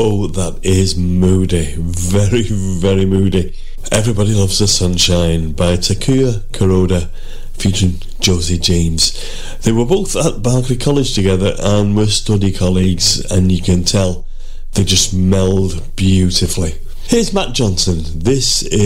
Oh, that is moody. Very, very moody. Everybody Loves the Sunshine by Takuya Kuroda, featuring Josie James. They were both at Berklee College together and were study colleagues, and you can tell they just meld beautifully. Here's Matt Johnson. This is